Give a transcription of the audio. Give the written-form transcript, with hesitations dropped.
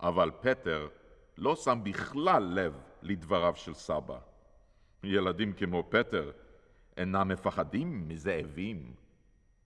אבל פטר לא שם בכלל לב לדבריו של סבא. ילדים כמו פטר אינם מפחדים מזאבים